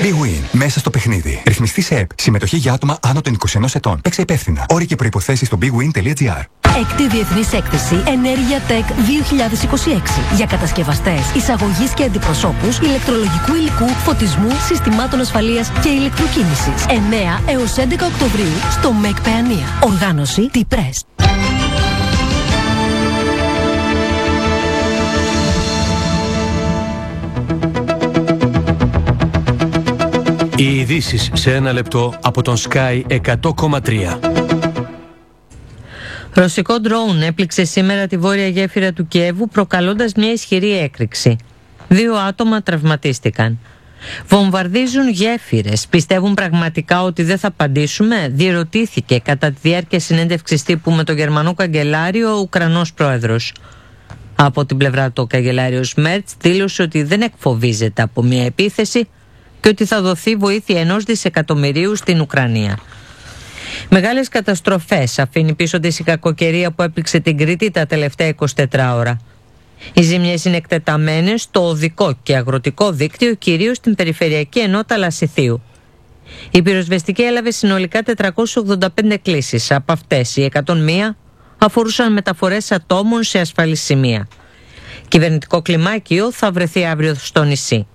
Big Win. Μέσα στο παιχνίδι. Ρυθμιστή σε ΕΠ. Συμμετοχή για άτομα άνω των 21 ετών. Παίξε υπεύθυνα. Όροι και προϋποθέσεις στο bigwin.gr. Έκτη Διεθνής Έκθεση Ενέργεια Tech 2026. Για κατασκευαστές, εισαγωγής και αντιπροσώπους ηλεκτρολογικού υλικού, φωτισμού, συστημάτων ασφαλείας και ηλεκτροκίνησης. 9 έως 11 Οκτωβρίου στο ΜΕΚ Παιανία. Οργάνωση T-Press. Οι ειδήσεις σε ένα λεπτό από τον Sky 100,3. Ρωσικό ντρόουν έπληξε σήμερα τη βόρεια γέφυρα του Κιέβου, προκαλώντας μια ισχυρή έκρηξη. 2 άτομα τραυματίστηκαν. Βομβαρδίζουν γέφυρες. Πιστεύουν πραγματικά ότι δεν θα απαντήσουμε? Διερωτήθηκε κατά τη διάρκεια συνέντευξης τύπου με τον Γερμανό καγκελάριο ο Ουκρανός πρόεδρος. Από την πλευρά του, ο καγκελάριος Μέρτς δήλωσε ότι δεν εκφοβίζεται από μια επίθεση και ότι θα δοθεί βοήθεια 1 δισεκατομμυρίου στην Ουκρανία. Μεγάλες καταστροφές αφήνει πίσω της η κακοκαιρία που έπληξε την Κρήτη τα τελευταία 24 ώρα. Οι ζημιές είναι εκτεταμένες στο οδικό και αγροτικό δίκτυο, κυρίως στην περιφερειακή ενότητα Λασιθίου. Η πυροσβεστική έλαβε συνολικά 485 κλήσεις. Από αυτές οι 101 αφορούσαν μεταφορές ατόμων σε ασφαλή σημεία. Κυβερνητικό κλιμάκιο θα βρεθεί αύριο στο νησί.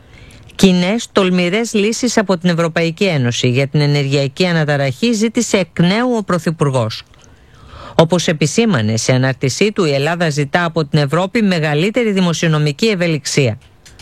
Κοινές τολμηρές λύσεις από την Ευρωπαϊκή Ένωση για την ενεργειακή αναταραχή ζήτησε εκ νέου ο Πρωθυπουργός. Όπως επισήμανε σε ανάρτησή του, η Ελλάδα ζητά από την Ευρώπη μεγαλύτερη δημοσιονομική ευελιξία.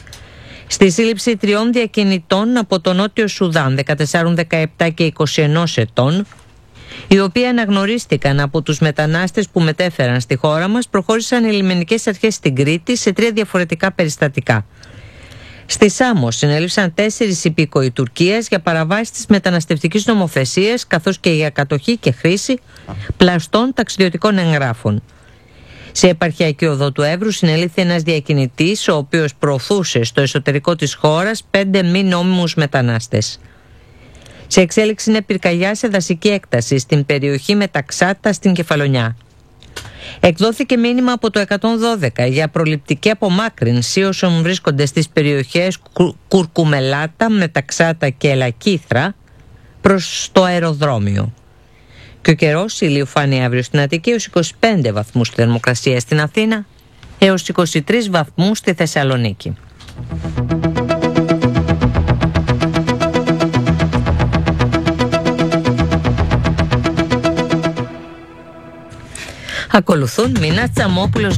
Στη σύλληψη 3 διακινητών από το Νότιο Σουδάν, 14, 17 και 21 ετών, οι οποίοι αναγνωρίστηκαν από τους μετανάστες που μετέφεραν στη χώρα μας, προχώρησαν οι λιμενικές αρχές στην Κρήτη σε 3 διαφορετικά περιστατικά. Στη Σάμο συνέληψαν 4 υπήκοοι Τουρκίας για παραβάσεις της μεταναστευτικής νομοθεσίας, καθώς και για κατοχή και χρήση πλαστών ταξιδιωτικών εγγράφων. Σε επαρχιακή οδό του Εύρου συνελήφθη ένας διακινητής, ο οποίος προωθούσε στο εσωτερικό της χώρας 5 μη νόμιμους μετανάστες. Σε εξέλιξη είναι πυρκαγιά σε δασική έκταση στην περιοχή Μεταξάτα στην Κεφαλονιά. Εκδόθηκε μήνυμα από το 112 για προληπτική απομάκρυνση όσων βρίσκονται στις περιοχές Κουρκουμελάτα, Μεταξάτα και Ελακύθρα προς το αεροδρόμιο. Και ο καιρός, ηλιοφάνεια αύριο στην Αττική έως 25 βαθμούς στη θερμοκρασία στην Αθήνα, έως 23 βαθμούς στη Θεσσαλονίκη. Ακολουθούν Μίνα Τσαμόπουλος.